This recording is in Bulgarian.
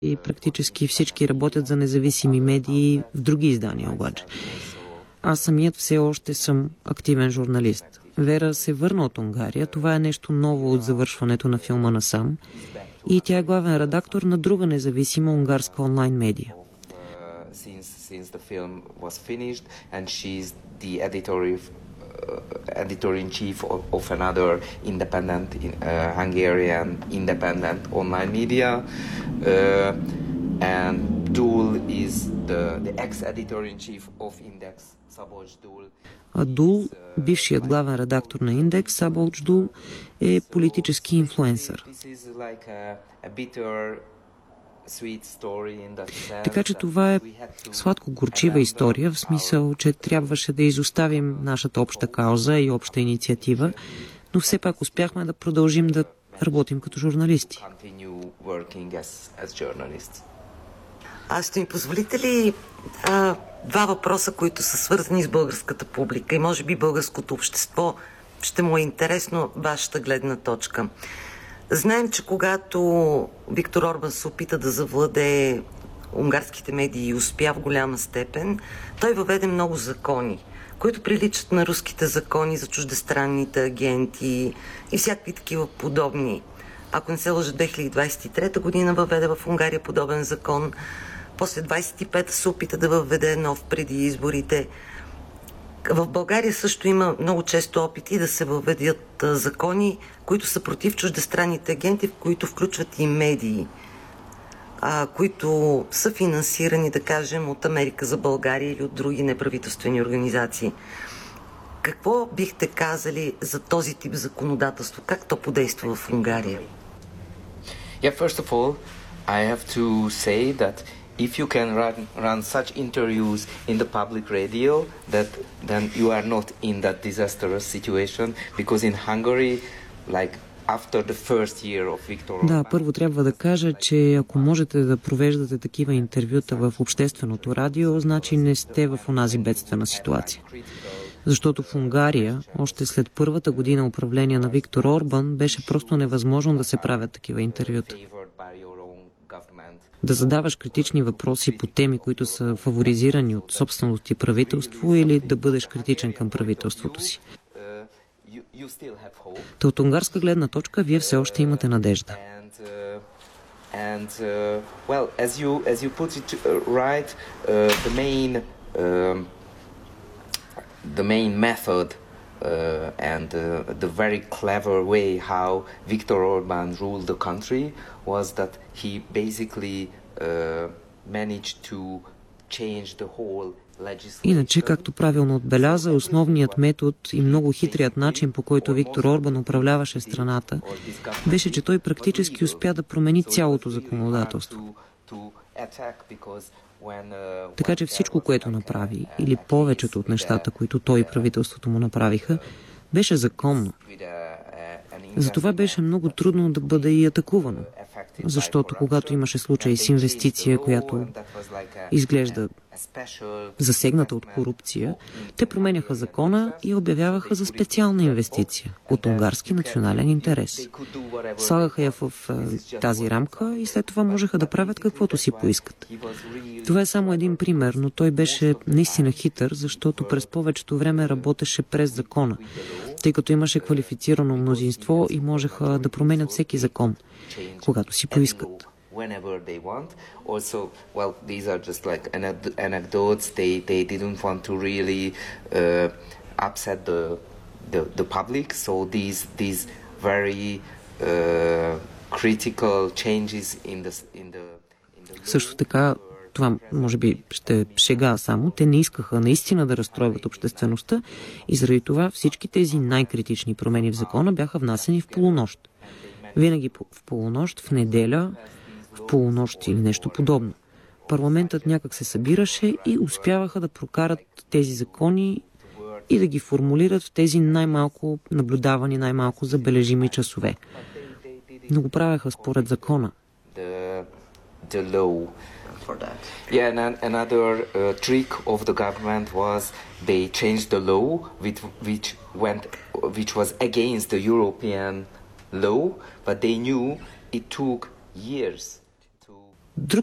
и практически всички работят за независими медии в други издания обаче. Аз самият все още съм активен журналист. Вера се върна от Унгария. Това е нещо ново от завършването на филма насам. И тя е главен редактор на друга независима унгарска онлайн медия. Editor-in-chief of another independent Hungarian independent online media, and Dul is the ex-editor-in-chief of Index, Szabolcs Dul. А Дул, бившият главен редактор на Индекс, Szabolcs Dul, е политически инфлуенсър. Така че това е сладко-горчива история, в смисъл, че трябваше да изоставим нашата обща кауза и обща инициатива, но все пак успяхме да продължим да работим като журналисти. А ще ми позволите ли два въпроса, които са свързани с българската публика и може би българското общество ще му е интересно вашата гледна точка. Знаем, че когато Виктор Орбан се опита да завладее унгарските медии и успя в голяма степен, той въведе много закони, които приличат на руските закони за чуждестранните агенти и всякакви такива подобни. Ако не се лъжа, 2023 година въведе в Унгария подобен закон, после 25-та се опита да въведе нов преди изборите. В България също има много често опити да се въведят закони, които са против чуждестранните агенти, в които включват и медии, които са финансирани, да кажем, от Америка за България или от други неправителствени организации. Какво бихте казали за този тип законодателство? Как то подейства в Унгария? First of all, I have to say that if you can run such interviews in the public radio, then you are not in that disastrous situation, because in Hungary, like after the first year of Viktor Orban... Да, първо трябва да кажа, че ако можете да провеждате такива интервюта в общественото радио, значи не сте в онази бедствена ситуация. Защото в Унгария, още след първата година управление на Виктор Орбан, беше просто невъзможно да се правят такива интервюта. Да задаваш критични въпроси по теми, които са фаворизирани от собственото ти правителство, или да бъдеш критичен към правителството си. Та от унгарска гледна точка вие все още имате надежда. The main method and the very clever way how Viktor Orban ruled the country was that he basically managed to change the whole legislation. Иначе, както правилно отбеляза, основният метод и много хитрият начин, по който Виктор Орбан управляваше страната, беше, че той практически успя да промени цялото законодателство. Така че всичко, което направи, или повечето от нещата, които той и правителството му направиха, беше законно. Затова беше много трудно да бъде и атакувано. Защото когато имаше случай с инвестиция, която изглежда засегната от корупция, те променяха закона и обявяваха за специална инвестиция от унгарски национален интерес. Слагаха я в тази рамка и след това можеха да правят каквото си поискат. Това е само един пример, но той беше наистина хитър, защото през повечето време работеше през закона, тъй като имаше квалифицирано мнозинство и можеха да променят всеки закон, когато си поискат. Whenever they want. Also, well, these are just like anecdotes. They didn't want to really upset the public. So these very critical changes in the Също така, това може би ще шега само, те не искаха наистина да разстройват обществеността и заради това всички тези най-критични промени в закона бяха внасени в полунощ. Винаги в полунощ, в неделя, в полунощ или нещо подобно. Парламентът някак се събираше и успяваха да прокарат тези закони и да ги формулират в тези най-малко наблюдавани, най-малко забележими часове. Но го правеха според закона. Yeah, and another trick of the government was they changed the law which was against the European law, but they knew it took years. Друг